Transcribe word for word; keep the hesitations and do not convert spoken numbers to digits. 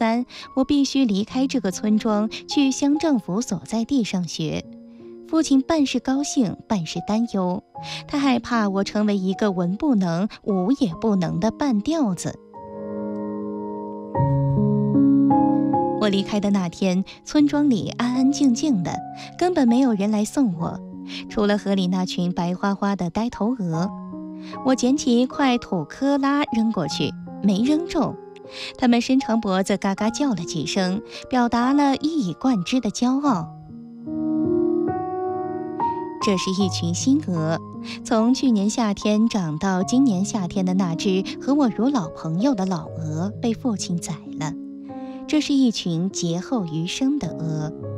然，我必须离开这个村庄，去乡政府所在地上学。父亲半是高兴，半是担忧，他害怕我成为一个文不能、武也不能的半吊子。我离开的那天，村庄里安安静静的，根本没有人来送我，除了河里那群白花花的呆头鹅。我捡起一块土坷垃扔过去，没扔中，它们伸长脖子嘎嘎叫了几声，表达了一以贯之的骄傲。这是一群新鹅，从去年夏天长到今年夏天的那只和我如老朋友的老鹅被父亲宰了。这是一群劫后余生的鹅。